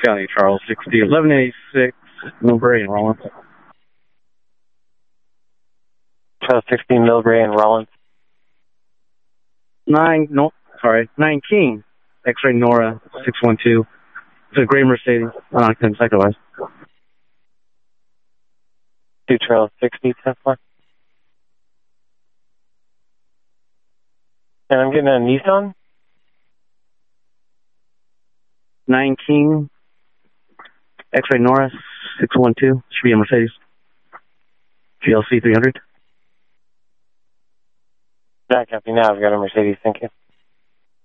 County Charles 60 1186 Millbrae and Rollins. Charles 16 Millbrae and Rollins. 19 X-ray Nora 612. It's a gray Mercedes. I couldn't cyclize. 2 Charles 60 Tesla. And I'm getting a Nissan. 19 X-ray Nora 612. Should be a Mercedes. GLC 300. That copy now. I've got a Mercedes. Thank you.